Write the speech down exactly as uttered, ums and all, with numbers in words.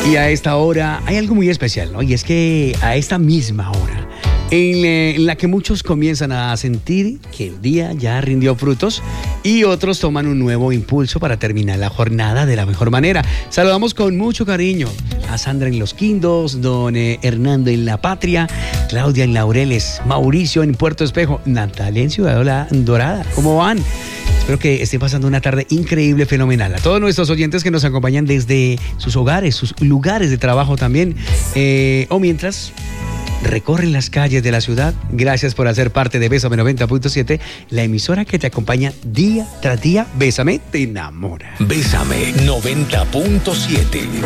Y a esta hora hay algo muy especial, ¿no? Y es que a esta misma hora, en, eh, en la que muchos comienzan a sentir que el día ya rindió frutos y otros toman un nuevo impulso para terminar la jornada de la mejor manera. Saludamos con mucho cariño a Sandra en Los Quindos, don eh, Hernando en La Patria, Claudia en Laureles, Mauricio en Puerto Espejo, Natalia en Ciudad Dorada. ¿Cómo van? Espero que estén pasando una tarde increíble, fenomenal. A todos nuestros oyentes que nos acompañan desde sus hogares, sus lugares de trabajo también, eh, o mientras recorren las calles de la ciudad, gracias por hacer parte de Bésame noventa punto siete, la emisora que te acompaña día tras día. Bésame, te enamora. Bésame noventa punto siete.